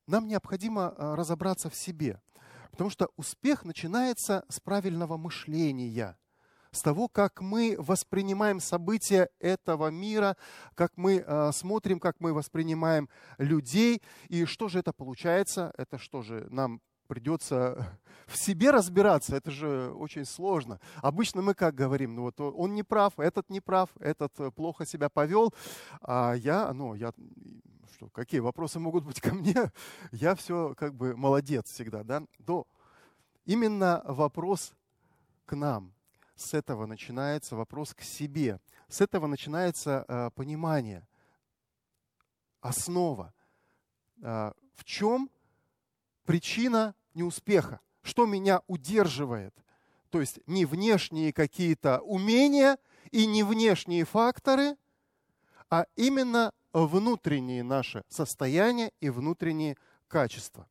нам необходимо разобраться в себе. Потому что успех начинается с правильного мышления, с того, как мы воспринимаем события этого мира, как мы смотрим, как мы воспринимаем людей. И что же это получается? Это что же, нам придется в себе разбираться? Это же очень сложно. Обычно мы как говорим, ну вот он не прав, этот плохо себя повел, а что, какие вопросы могут быть ко мне? Я все как бы молодец всегда, да? Но именно вопрос к нам. С этого начинается вопрос к себе. С этого начинается понимание, основа. В чем причина неуспеха? Что меня удерживает? То есть не внешние какие-то умения и не внешние факторы, а именно внутренние наши состояния и внутренние качества.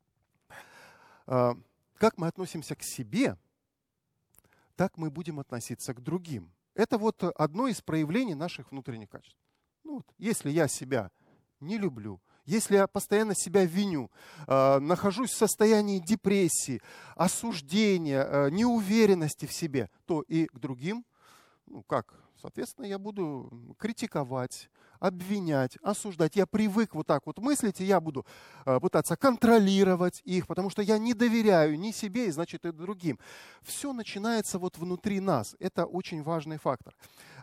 Как мы относимся к себе, так мы будем относиться к другим. Это вот одно из проявлений наших внутренних качеств. Если я себя не люблю, если я постоянно себя виню, нахожусь в состоянии депрессии, осуждения, неуверенности в себе, то и к другим, соответственно, я буду критиковать, обвинять, осуждать. Я привык вот так вот мыслить, и я буду пытаться контролировать их, потому что я не доверяю ни себе, и значит и другим. Все начинается вот внутри нас. Это очень важный фактор.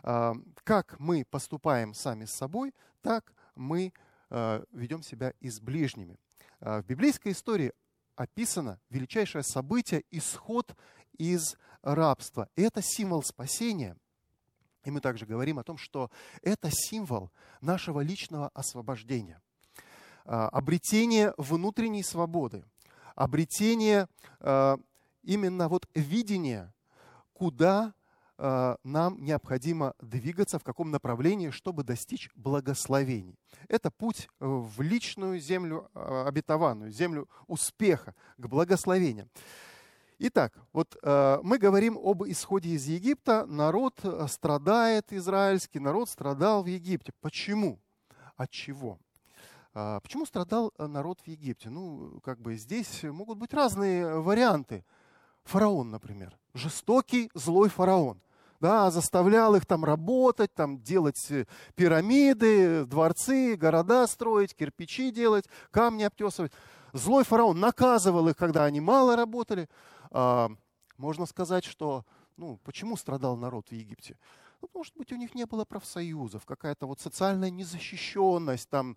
Как мы поступаем сами с собой, так мы ведем себя и с ближними. В библейской истории описано величайшее событие – исход из рабства. И это символ спасения. И мы также говорим о том, что это символ нашего личного освобождения, обретение внутренней свободы, обретение именно вот видения, куда нам необходимо двигаться, в каком направлении, чтобы достичь благословений. Это путь в личную землю обетованную, землю успеха, к благословениям. Итак, вот мы говорим об исходе из Египта. Народ страдает, израильский народ страдал в Египте. Почему? От чего? Почему страдал народ в Египте? Здесь могут быть разные варианты. Фараон, например. Жестокий, злой фараон. Да, заставлял их там работать, там делать пирамиды, дворцы, города строить, кирпичи делать, камни обтесывать. Злой фараон наказывал их, когда они мало работали. Можно сказать, что почему страдал народ в Египте? Может быть, у них не было профсоюзов, какая-то вот социальная незащищенность, там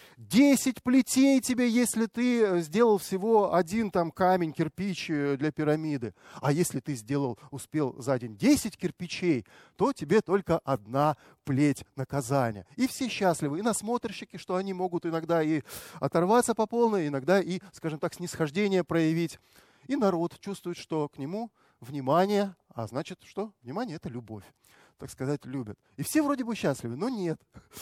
10 плетей тебе, если ты сделал всего один там камень, кирпич для пирамиды. А если ты успел за день 10 кирпичей, то тебе только одна плеть наказания. И все счастливы, и насмотрщики, что они могут иногда и оторваться по полной, иногда и, скажем так, снисхождение проявить. И народ чувствует, что к нему внимание, а значит, что? Внимание – это любовь. Так сказать, любят. И все вроде бы счастливы, но нет.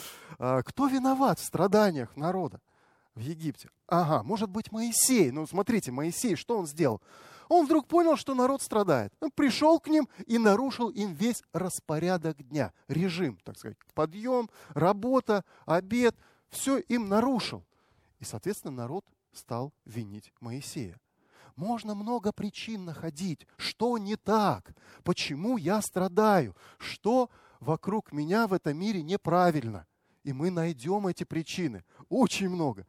Кто виноват в страданиях народа в Египте? Может быть, Моисей. Смотрите, Моисей, что он сделал? Он вдруг понял, что народ страдает. Он пришел к ним и нарушил им весь распорядок дня, режим, так сказать. Подъем, работа, обед, все им нарушил. И, соответственно, народ стал винить Моисея. Можно много причин находить, что не так, почему я страдаю, что вокруг меня в этом мире неправильно. И мы найдем эти причины, очень много.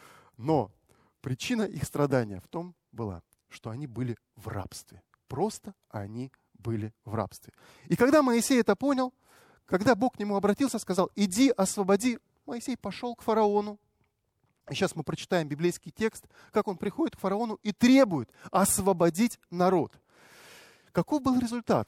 Но причина их страдания в том была, что они были в рабстве. Просто они были в рабстве. И когда Моисей это понял, когда Бог к нему обратился, сказал: иди, освободи, Моисей пошел к фараону. И сейчас мы прочитаем библейский текст, как он приходит к фараону и требует освободить народ. Каков был результат?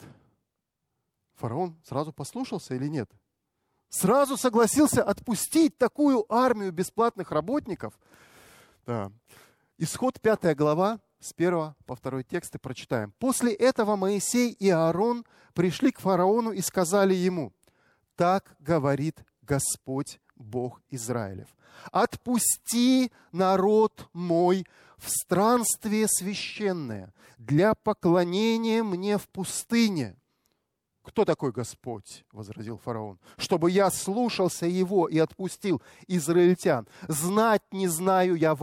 Фараон сразу послушался или нет? Сразу согласился отпустить такую армию бесплатных работников. Да. Исход 5 глава, с 1 по 2 тексты прочитаем. «После этого Моисей и Аарон пришли к фараону и сказали ему: так говорит Господь, Бог Израилев: отпусти народ мой в странствие священное для поклонения мне в пустыне». «Кто такой Господь?» — возразил фараон. «Чтобы я слушался его и отпустил израильтян. Знать не знаю я